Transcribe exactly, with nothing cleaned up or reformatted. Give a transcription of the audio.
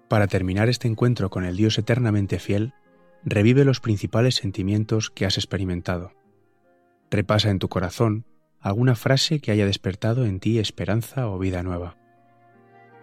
Para terminar este encuentro con el Dios eternamente fiel, revive los principales sentimientos que has experimentado. Repasa en tu corazón alguna frase que haya despertado en ti esperanza o vida nueva.